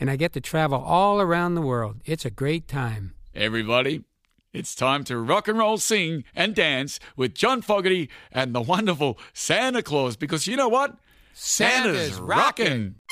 and I get to travel all around the world. It's a great time. Everybody, it's time to rock and roll, sing, and dance with John Fogerty and the wonderful Santa Claus, because you know what? Santa's rockin'.